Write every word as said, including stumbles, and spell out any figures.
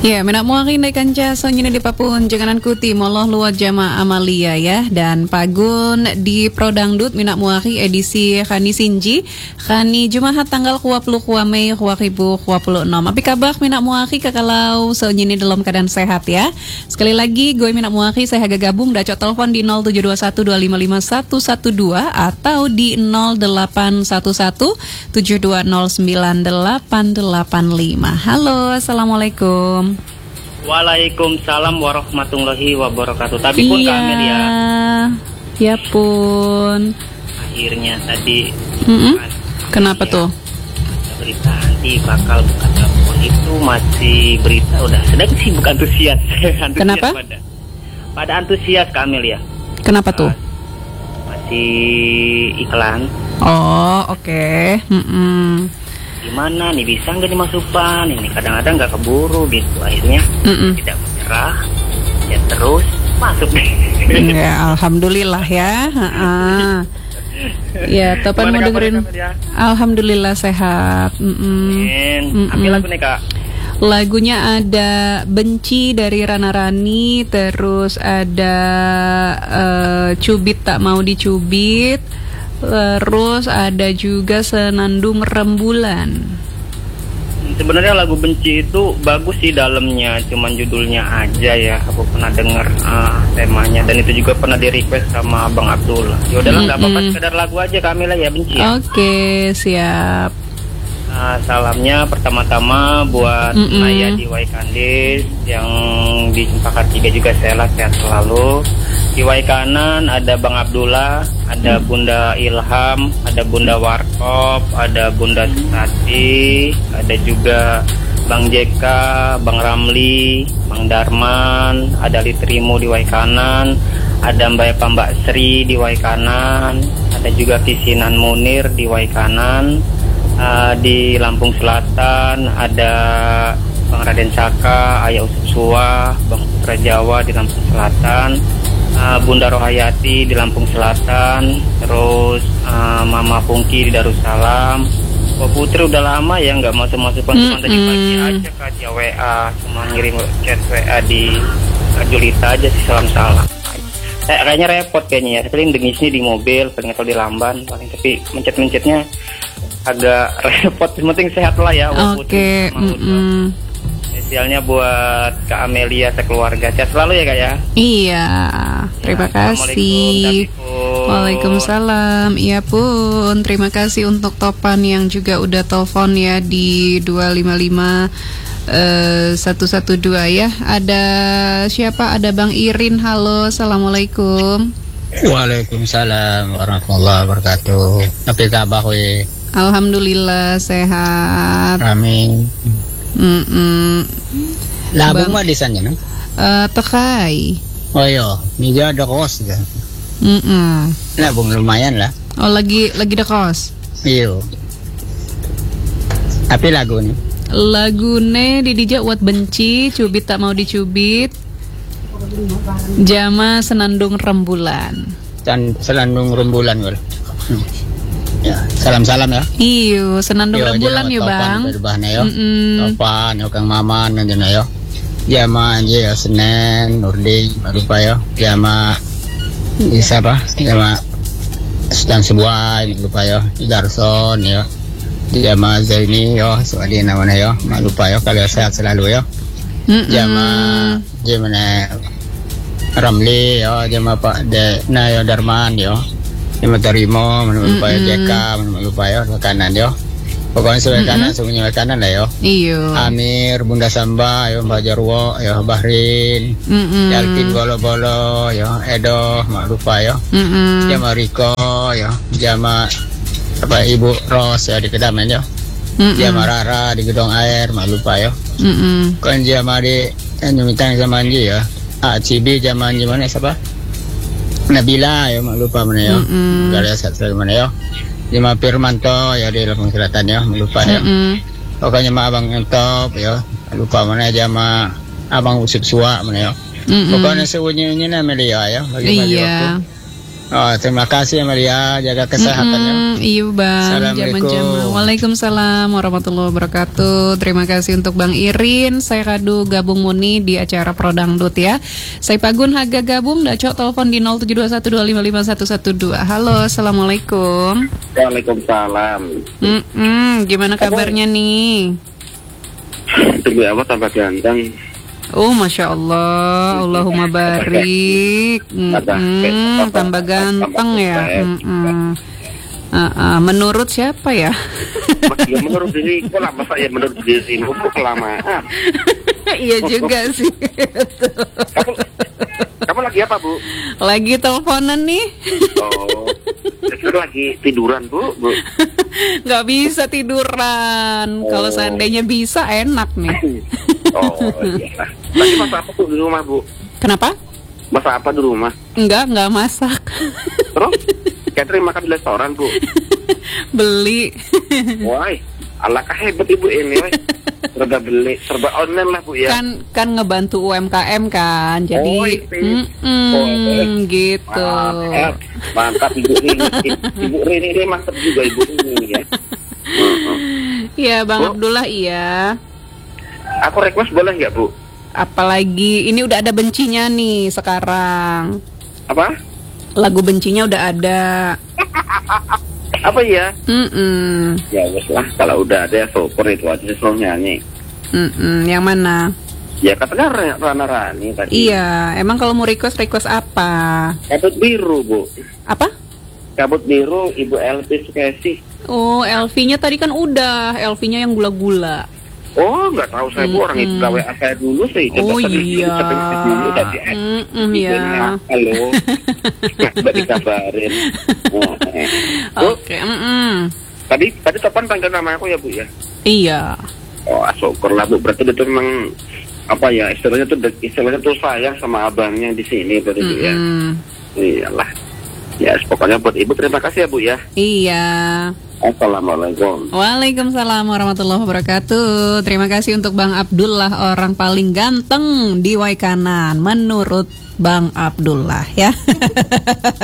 Ya, menak muakin dai kanca sonyine di papun janganan kuti moloh luat jama Amalia ya dan pagun di Prodangdut menak muaki edisi Khani Sinji Khani Jumahat tanggal dua puluh Mei dua ribu dua puluh enam. Api kabak menak muaki kakalau sonyine dalam keadaan sehat ya. Sekali lagi gue menak muaki saya agak gabung dacok telepon di nol tujuh dua satu dua lima lima satu satu dua atau di nol delapan satu satu tujuh dua nol sembilan delapan delapan lima. Halo, assalamualaikum. Waalaikumsalam warahmatullahi wabarakatuh. Tapi pun iya, Kak Amelia. Ya pun. Akhirnya tadi. Mm-hmm. Kenapa ya, tuh? Berita nanti bakal buka telepon itu masih berita udah sedang sibuk antusias. antusias Kenapa? Pada, pada antusias Kak Amelia. Kenapa tuh? Masih iklan. Oh oke. Okay. Mm-mm. Gimana nih, bisa nggak dimasukkan ini, kadang-kadang nggak keburu gitu, akhirnya Mm-mm. tidak menyerah ya terus masuk deh. Ya alhamdulillah ya. Ha-ha. Ya Topan mau dengerin ya? Alhamdulillah sehat. Mm-mm. Ambil lagu nih Kak. Lagunya ada Benci dari Rana Rani, terus ada uh, Cubit Tak Mau Dicubit, terus ada juga Senandung Rembulan. Sebenarnya lagu Benci itu bagus sih dalamnya, cuman judulnya aja ya. Aku pernah denger uh, temanya dan itu juga pernah di request sama Bang Abdullah. Ya udahlah, nggak mm-hmm. apa-apa, sekedar lagu aja Kamila ya, Benci. Ya? Oke, okay, siap. Uh, salamnya pertama-tama buat mm-hmm. Naya di Waikandis yang di Cempaka Tiga juga, saya sehat selalu. Di Waikanan ada Bang Abdullah, ada Bunda Ilham, ada Bunda Warkop, ada Bunda Sati, ada juga Bang Jeka, Bang Ramli, Bang Darman, ada Litrimu di Waikanan, ada Mbak Eva Mbak Sri di Waikanan, ada juga Kisinan Munir di Waikanan, uh, di Lampung Selatan ada Bang Raden Saka, Ayah Usep Suwa, Bang Putra Jawa di Lampung Selatan, Uh, Bunda Rohayati di Lampung Selatan, terus uh, Mama Pungki di Darussalam. Oh, Putri udah lama ya nggak masuk-masuk konsumen, tadi pagi aja ke dia W A, cuma ngirim chat W A di uh, Julita aja sih, salam-salam. Eh, kayaknya repot kayaknya ya, paling dengisnya di mobil, paling atau di Lamban, paling tapi mencet-mencetnya agak repot. Penting sehat lah ya. Oke. Okay. Spesialnya buat Kak Amelia sekeluarga, sehat selalu ya Kak ya. Iya, terima ya, kasih. Waalaikumsalam. Iya pun, terima kasih untuk Topan yang juga udah telepon ya di dua lima lima satu satu dua ya. Ada siapa? Ada Bang Irin. Halo, assalamualaikum. Waalaikumsalam warahmatullahi wabarakatuh. Apa kabar kowe? Alhamdulillah sehat. Amin. Mm-mm. Labung mah di sana kan? Uh, tekai. Oh iya, ini dia ada kos kan? Mm-mm. Labung lumayan lah. Oh lagi lagi ada kos. Iya. Tapi lagu nih? Lagune didijak buat Benci, Cubit Tak Mau Dicubit, Jama Senandung Rembulan. Dan Senandung Rembulan gue. Hmm. Ya, salam-salam ya. Iyo, Senandung yo, Rembulan yuk Bang. Topan yo. Topan yo Kang Maman nanti yo. Jama aja ya Senen, Nurdi, lupa yo. Jama siapa? Jama Sedang Sebuah, lupa yo. Darson yo. Jama Zaini yo, soalnya namanya yo. Lupa yo, kalau sehat selalu yo. Jama Jama Ramli yo, Jama Pak De Nayo Darman yo. Yang terima, menurut Pak Jeka, menurut Pak yo, kanan yo. Pokoknya sesuai kanan, semuanya kanan lah yo. Iyo. Amir, Bunda Samba, yo, Mbak Jarwo, yo, Bahrin, Yalpin Bolo-Bolo, yo, Edo, mak lupa yo. Mm-mm. Jama Riko, yo, Jama apa Ibu Ros ya di Kedamen yo. Mm-mm. Jama Rara di Gedong Air, mak lupa yo. Mm-mm. Kan Jama di Nyumitang zaman Ji ya. Ah, Cibi zaman gimana siapa? Nabila ya, mak lupa mana ya. Gak satu mana ya. Jama Firmanto ya di Lampung Selatan ya, mak lupa ya. Pokoknya mak Abang Entop ya, lupa mana Jama Abang Usip Suwa mana ya. Pokoknya sewunya-wunya Amelia ya, bagi-bagi iya. waktu. Oh, terima kasih Amalia, jaga kesehatannya. Mm-mm, iya bang, Assalamualaikum. Jaman-jaman. Waalaikumsalam warahmatullahi wabarakatuh. Terima kasih untuk Bang Irin. Saya Kadu gabung muni di acara Prodangdut ya. Saya Pagun Haga gabung. Dacok telepon di nol tujuh dua satu dua lima lima satu satu dua. Halo, assalamualaikum. Waalaikumsalam. Mm-mm, gimana kabarnya nih? Tunggu apa tambah ganteng. Oh, masya Allah, Allahumma barik. Mm-mm, tambah ganteng ya. Mm-mm. Uh, uh, menurut siapa ya? Ya menurut diri, kok lama saya menurut diri, kok kelamaan. Iya juga sih. Kamu, kamu lagi apa, Bu? Lagi teleponan nih. Oh, saya lagi tiduran, Bu. Bu. Gak bisa tiduran. Oh. Kalau seandainya bisa enak nih. Oh iya. Tadi masak apa tuh di rumah, Bu? Kenapa? Masak apa di rumah? Enggak, enggak masak. Terus? Catering makan di restoran, Bu? Beli. Woi, alangkah hebat Ibu ini, woi. Serba beli, serba online lah, Bu ya. Kan kan ngebantu U M K M kan. Jadi oh, mm -mm, oh, gitu. Mantap, mantap Ibu Rini. Ibu Rini ini mantap juga Ibu Rini ya. Iya, Bang Bu? Abdullah iya. Aku request boleh nggak, Bu? Apalagi ini udah ada bencinya nih sekarang. Apa? Lagu bencinya udah ada. Apa ya? Mm-mm. Ya wes lah, kalau udah ada ya syukur itu aja selalu nyanyi. Mm-mm. Yang mana? Ya katanya Rana Rani tadi. Iya, emang kalau mau request request apa? Kabut biru, Bu. Apa? Kabut biru Ibu Elvis Kesi. Oh, L V-nya tadi kan udah, L V-nya yang gula-gula. Oh, nggak tahu saya Bu, orang itu W A saya dulu sih. Oh iya. Dulu tadi. Mm-mm, ya. Halo. Nggak dikabarin. Oke. Tadi tadi telepon panggil nama aku ya, Bu ya. Iya. Oh, syukur lah, Bu. Berarti itu memang apa ya istilahnya tuh istilahnya tuh sayang sama abangnya di sini berarti Bu ya. Iyalah. Ya, pokoknya buat Ibu terima kasih ya, Bu ya. Iya. Assalamualaikum. Waalaikumsalam warahmatullahi wabarakatuh. Terima kasih untuk Bang Abdullah, orang paling ganteng di Waikanan menurut Bang Abdullah ya.